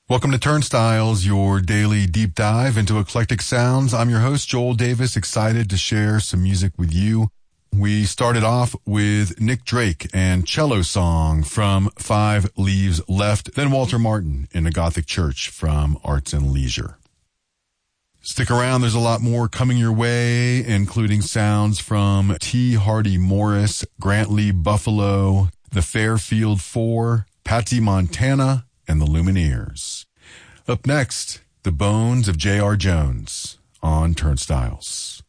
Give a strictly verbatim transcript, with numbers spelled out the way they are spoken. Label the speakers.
Speaker 1: Welcome to Turnstiles, your daily deep dive into eclectic sounds. I'm your host, Joel Davis, excited to share some music with you. We started off with Nick Drake and Cello Song from Five Leaves Left, then Walter Martin in a Gothic Church from Arts and Leisure. Stick around, there's a lot more coming your way, including sounds from T. Hardy Morris, Grant Lee Buffalo, the Fairfield Four, Patsy Montana, and the Lumineers. Up next, the Bones of J R. Jones on Turnstiles.